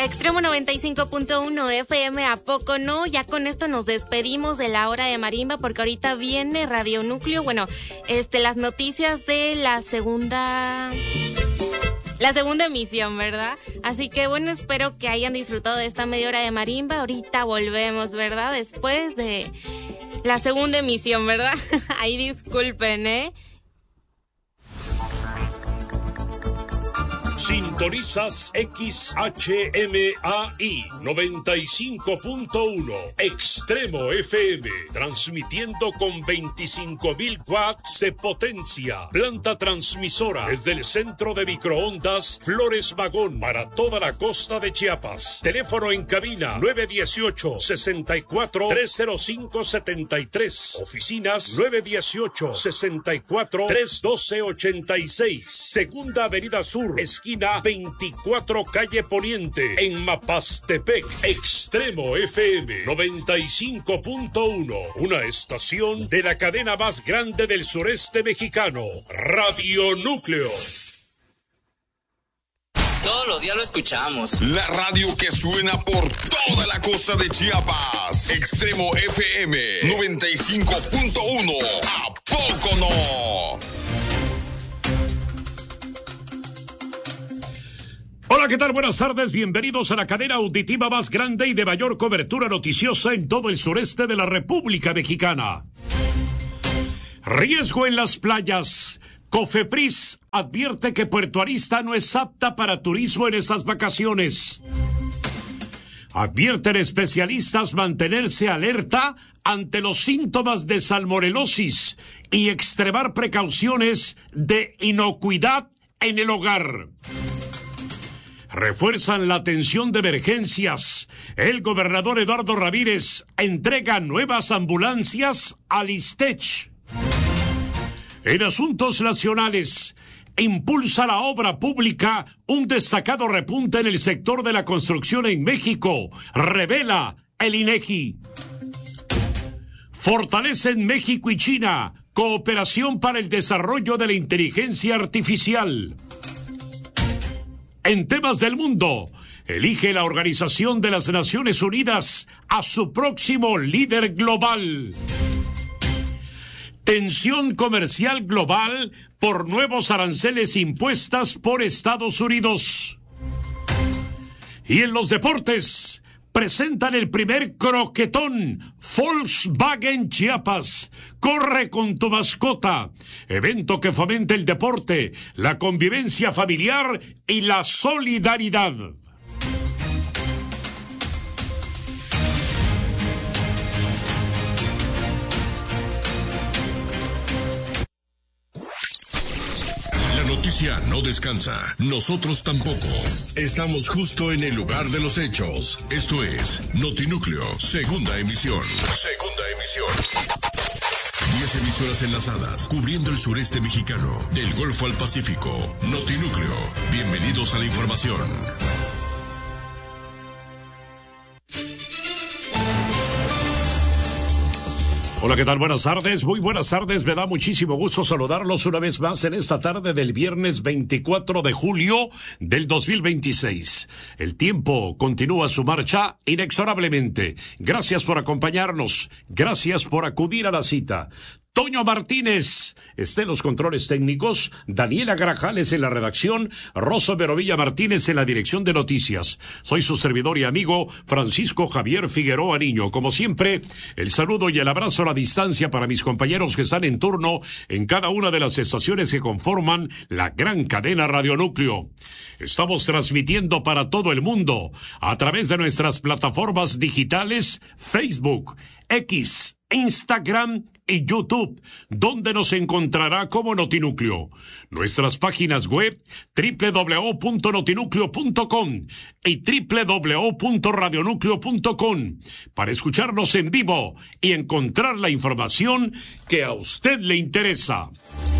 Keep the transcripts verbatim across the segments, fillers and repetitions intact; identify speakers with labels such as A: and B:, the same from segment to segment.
A: Extremo noventa y cinco punto uno F M, ¿a poco no? Ya con esto nos despedimos de la hora de marimba porque ahorita viene Radio Núcleo. Bueno, este, las noticias de la segunda... La segunda emisión, ¿verdad? Así que bueno, espero que hayan disfrutado de esta media hora de marimba. Ahorita volvemos, ¿verdad? Después de la segunda emisión, ¿verdad? Ahí disculpen, ¿eh?
B: Sintonizas X H M A I noventa y cinco punto uno Extremo F M, transmitiendo con veinticinco mil watts de potencia. Planta transmisora desde el centro de microondas Flores Magón para toda la costa de Chiapas. Teléfono en cabina nueve uno ocho, seis cuatro, tres cero cinco siete tres. Oficinas nueve uno ocho, seis cuatro, tres uno dos ocho seis. Segunda Avenida Sur, esquina veinticuatro calle Poniente, en Mapastepec. Extremo F M noventa y cinco punto uno, una estación de la cadena más grande del sureste mexicano, Radio Núcleo.
C: Todos los días lo escuchamos.
D: La radio que suena por toda la costa de Chiapas. Extremo F M noventa y cinco punto uno. ¿A poco no?
B: Hola, ¿qué tal? Buenas tardes, bienvenidos a la cadena auditiva más grande y de mayor cobertura noticiosa en todo el sureste de la República Mexicana. Riesgo en las playas. Cofepris advierte que Puerto Arista no es apta para turismo en esas vacaciones. Advierten especialistas mantenerse alerta ante los síntomas de salmonelosis y extremar precauciones de inocuidad en el hogar. Refuerzan la atención de emergencias. El gobernador Eduardo Ramírez entrega nuevas ambulancias al ISTECH. En asuntos nacionales, impulsa la obra pública un destacado repunte en el sector de la construcción en México, revela el INEGI. Fortalecen México y China cooperación para el desarrollo de la inteligencia artificial. En temas del mundo, elige la Organización de las Naciones Unidas a su próximo líder global. Tensión comercial global por nuevos aranceles impuestas por Estados Unidos. Y en los deportes, presentan el primer croquetón Volkswagen Chiapas. Corre con tu mascota. Evento que fomenta el deporte, la convivencia familiar y la solidaridad.
D: La noticia no descansa, nosotros tampoco. Estamos justo en el lugar de los hechos. Esto es Notinúcleo, segunda emisión. Segunda emisión. Diez emisoras enlazadas, cubriendo el sureste mexicano, del Golfo al Pacífico. Notinúcleo, bienvenidos a la información.
B: Hola, ¿qué tal? Buenas tardes, muy buenas tardes. Me da muchísimo gusto saludarlos una vez más en esta tarde del viernes veinticuatro de julio del dos mil veintiséis. El tiempo continúa su marcha inexorablemente. Gracias por acompañarnos, gracias por acudir a la cita. Toño Martínez está en los controles técnicos, Daniela Grajales en la redacción, Rosa Verovilla Martínez en la dirección de noticias. Soy su servidor y amigo Francisco Javier Figueroa Niño. Como siempre, el saludo y el abrazo a la distancia para mis compañeros que están en turno en cada una de las estaciones que conforman la gran cadena Radio Núcleo. Estamos transmitiendo para todo el mundo a través de nuestras plataformas digitales Facebook, X, Instagram y YouTube, donde nos encontrará como Notinúcleo. Nuestras páginas web doble u doble u doble u punto notinúcleo punto com y doble u doble u doble u punto radionúcleo punto com para escucharnos en vivo y encontrar la información que a usted le interesa.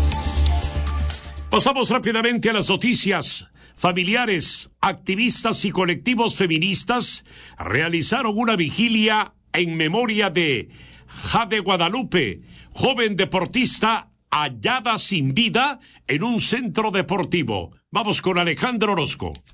B: Pasamos rápidamente a las noticias. Familiares, activistas y colectivos feministas realizaron una vigilia en memoria de Jade Guadalupe, joven deportista hallada sin vida en un centro deportivo. Vamos con Alejandro Orozco.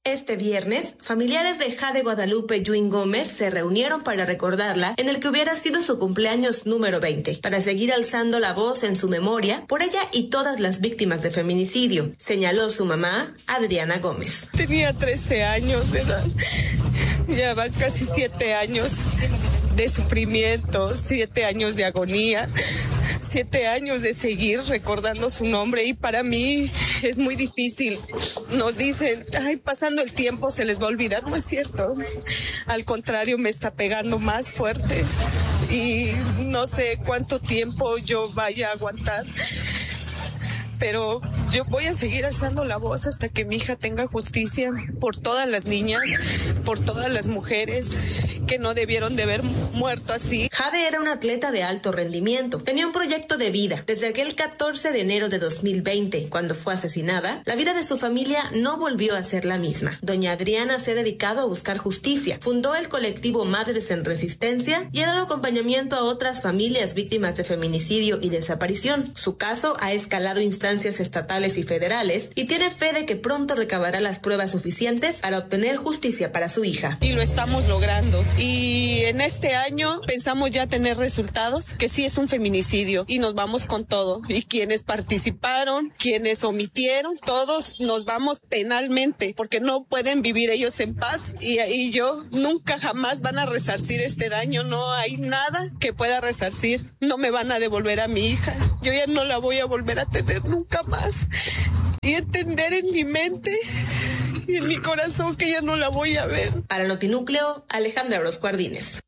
E: Este viernes, familiares de Jade Guadalupe Yuin Gómez se reunieron para recordarla en el que hubiera sido su cumpleaños número veinte, para seguir alzando la voz en su memoria por ella y todas las víctimas de feminicidio, señaló su mamá, Adriana Gómez.
F: Tenía trece años de edad, ya van casi siete años de sufrimiento, siete años de agonía, siete años de seguir recordando su nombre, y para mí es muy difícil. Nos dicen, ay, pasando el tiempo se les va a olvidar. No es cierto, al contrario, me está pegando más fuerte y no sé cuánto tiempo yo vaya a aguantar, pero yo voy a seguir alzando la voz hasta que mi hija tenga justicia por todas las niñas, por todas las mujeres que no debieron de haber muerto así.
E: Jade era una atleta de alto rendimiento, tenía un proyecto de vida. Desde aquel catorce de enero de dos mil veinte, cuando fue asesinada, la vida de su familia no volvió a ser la misma. Doña Adriana se ha dedicado a buscar justicia, fundó el colectivo Madres en Resistencia y ha dado acompañamiento a otras familias víctimas de feminicidio y desaparición. Su caso ha escalado instancias estatales y federales y tiene fe de que pronto recabará las pruebas suficientes para obtener justicia para su hija.
F: Y lo estamos logrando. Y en este año pensamos ya tener resultados, que sí es un feminicidio, y nos vamos con todo. Y quienes participaron, quienes omitieron, todos nos vamos penalmente, porque no pueden vivir ellos en paz. Y, y yo nunca jamás van a resarcir este daño. No hay nada que pueda resarcir. No me van a devolver a mi hija. Yo ya no la voy a volver a tener nunca más. Y entender en mi mente y en mi corazón que ya no la voy a ver.
E: Para Notinúcleo, Alejandra Orozco Ardínez.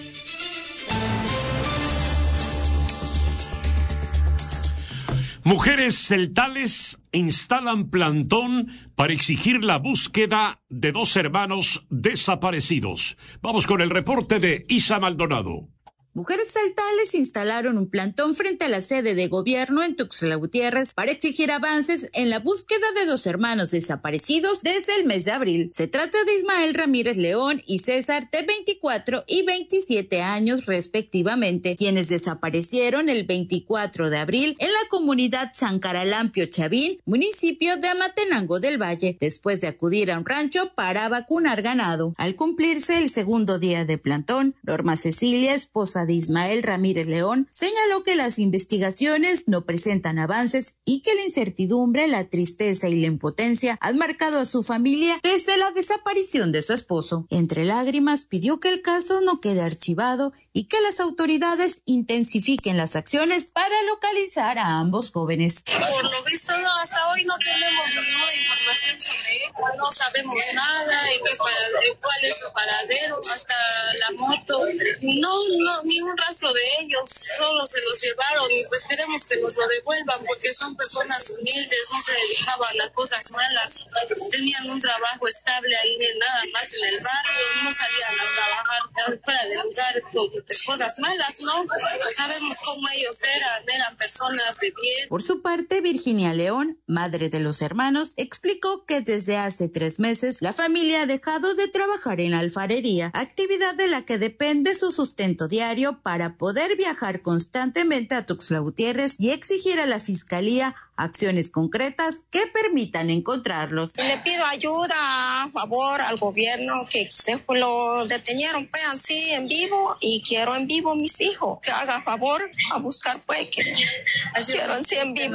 B: Mujeres celtales instalan plantón para exigir la búsqueda de dos hermanos desaparecidos. Vamos con el reporte de Isa Maldonado.
G: Mujeres celtales instalaron un plantón frente a la sede de gobierno en Tuxtla Gutiérrez para exigir avances en la búsqueda de dos hermanos desaparecidos desde el mes de abril. Se trata de Ismael Ramírez León y César, de veinticuatro y veintisiete años respectivamente, quienes desaparecieron el veinticuatro de abril en la comunidad San Caralampio Chavín, municipio de Amatenango del Valle, después de acudir a un rancho para vacunar ganado. Al cumplirse el segundo día de plantón, Norma Cecilia, esposa de Ismael Ramírez León, señaló que las investigaciones no presentan avances y que la incertidumbre, la tristeza y la impotencia han marcado a su familia desde la desaparición de su esposo. Entre lágrimas, pidió que el caso no quede archivado y que las autoridades intensifiquen las acciones para localizar a ambos jóvenes.
H: Por lo visto, no, hasta hoy no tenemos ninguna información sobre él, no sabemos nada, en qué paradero, cuál es su paradero, hasta la moto, no, no, ni un rastro de ellos, solo se los llevaron y pues queremos que nos lo devuelvan porque son personas humildes, no se dedicaban a cosas malas, tenían un trabajo estable ahí de nada más en el barrio, no salían a trabajar fuera del lugar con cosas malas, ¿no? Sabemos cómo ellos eran, eran personas de bien.
G: Por su parte, Virginia León, madre de los hermanos, explicó que desde hace tres meses la familia ha dejado de trabajar en la alfarería, actividad de la que depende su sustento diario para poder viajar constantemente a Tuxtla Gutiérrez y exigir a la Fiscalía acciones concretas que permitan encontrarlos.
I: Le pido ayuda, a favor, al gobierno, que se lo detenieron pues así en vivo, y quiero en vivo mis hijos, que haga favor a buscar pues, que quiero así en vivo.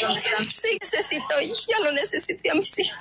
I: Sí, necesito, ya lo necesité a mis hijos.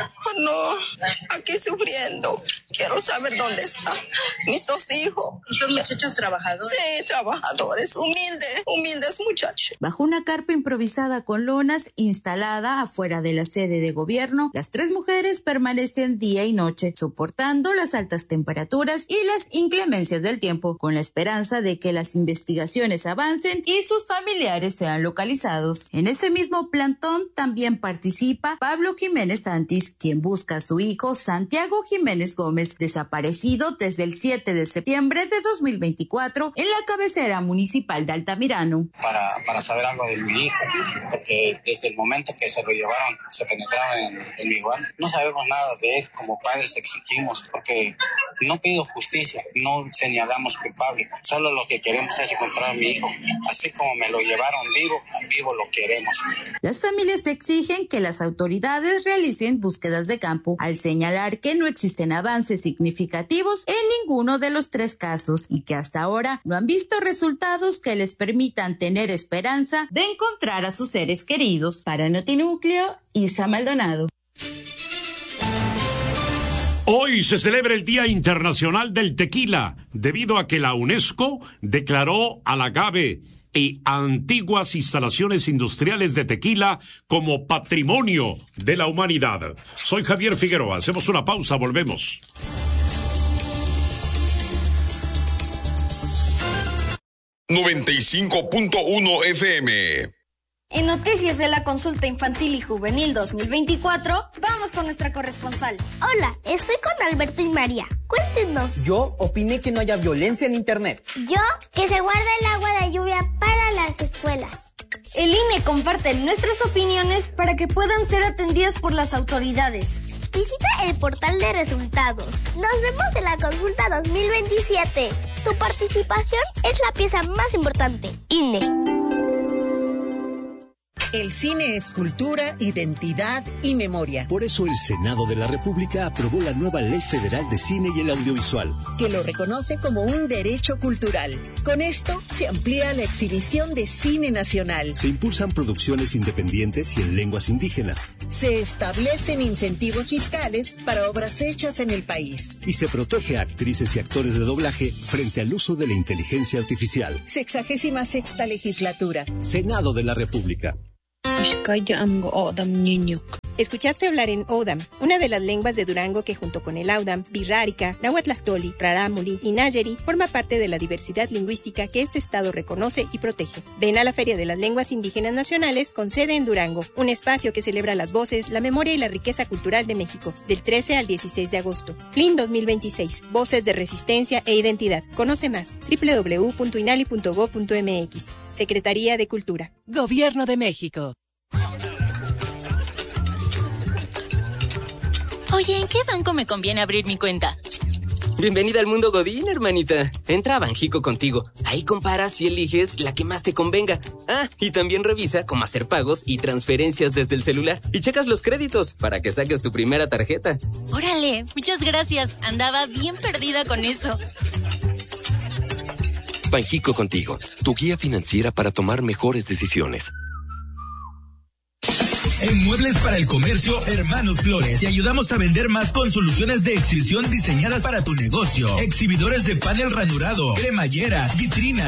I: No, aquí sufriendo, quiero saber dónde están mis dos hijos.
H: ¿Son muchachos trabajadores?
I: Sí, trabajadores, humildes, humildes muchachos.
G: Bajo una carpa improvisada con lonas instalada afuera de la sede de gobierno, las tres mujeres permanecen día y noche, soportando las altas temperaturas y las inclemencias del tiempo, con la esperanza de que las investigaciones avancen y sus familiares sean localizados. En ese mismo plantón también participa Pablo Jiménez Santis, quien busca a su hijo Santiago Jiménez Gómez, desaparecido desde el siete de septiembre de dos mil veinticuatro en la cabecera municipal de Altamirano.
J: Para, para saber algo de mi hijo, porque desde el momento que se lo llevaron, se penetraron en, en mi hogar, no sabemos nada de él. Como padres exigimos, porque No pido justicia, no señalamos culpable, solo lo que queremos es encontrar a mi hijo. Así como me lo llevaron vivo, vivo lo queremos.
G: Las familias exigen que las autoridades realicen búsquedas de campo, al señalar que no existen avances significativos en ninguno de los tres casos y que hasta ahora no han visto resultados que les permitan tener esperanza de encontrar a sus seres queridos. Para Notinúcleo, Isa Maldonado.
B: Hoy se celebra el Día Internacional del Tequila, debido a que la UNESCO declaró al agave y antiguas instalaciones industriales de tequila como patrimonio de la humanidad. Soy Javier Figueroa, hacemos una pausa, volvemos.
D: noventa y cinco punto uno F M.
K: En Noticias de la Consulta Infantil y Juvenil dos mil veinticuatro, vamos con nuestra corresponsal.
L: Hola, estoy con Alberto y María. Cuéntenos.
M: Yo opiné que no haya violencia en Internet.
L: Yo, que se guarde el agua de lluvia para las escuelas.
K: El I N E comparte nuestras opiniones para que puedan ser atendidas por las autoridades.
L: Visita el portal de resultados. Nos vemos en la consulta dos mil veintisiete. Tu participación es la pieza más importante. I N E.
N: El cine es cultura, identidad y memoria.
O: Por eso el Senado de la República aprobó la nueva Ley Federal de Cine y el Audiovisual,
N: que lo reconoce como un derecho cultural. Con esto se amplía la exhibición de cine nacional.
O: Se impulsan producciones independientes y en lenguas indígenas.
N: Se establecen incentivos fiscales para obras hechas en el país.
O: Y se protege a actrices y actores de doblaje frente al uso de la inteligencia artificial.
N: Sexagésima sexta legislatura.
O: Senado de la República.
P: Escuchaste hablar en Odam, una de las lenguas de Durango que junto con el Audam, Birrárica, Nahuatlactoli, Rarámuri y Nayeri forma parte de la diversidad lingüística que este estado reconoce y protege. Ven a la Feria de las Lenguas Indígenas Nacionales con sede en Durango, un espacio que celebra las voces, la memoria y la riqueza cultural de México, del trece al dieciséis de agosto. F L I N dos mil veintiséis, Voces de Resistencia e Identidad. Conoce más, doble u doble u doble u punto inali punto gob punto m x. Secretaría de Cultura.
Q: Gobierno de México.
R: Oye, ¿en qué banco me conviene abrir mi cuenta?
S: Bienvenida al mundo Godín, hermanita. Entra a Banjico Contigo. Ahí comparas y eliges la que más te convenga. Ah, y también revisa cómo hacer pagos y transferencias desde el celular. Y checas los créditos para que saques tu primera tarjeta.
R: Órale, muchas gracias. Andaba bien perdida con eso.
T: Banjico Contigo, tu guía financiera para tomar mejores decisiones.
U: En Muebles para el Comercio, Hermanos Flores, te ayudamos a vender más con soluciones de exhibición diseñadas para tu negocio. Exhibidores de panel ranurado, cremalleras, vitrinas.